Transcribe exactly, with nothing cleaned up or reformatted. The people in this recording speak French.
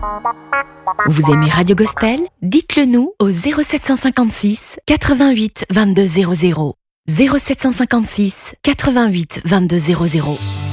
Vous aimez Radio Gospel? Dites-le nous au zéro sept cent cinquante-six quatre-vingt-huit vingt-deux zéro zéro. zéro sept cent cinquante-six quatre-vingt-huit vingt-deux zéro zéro.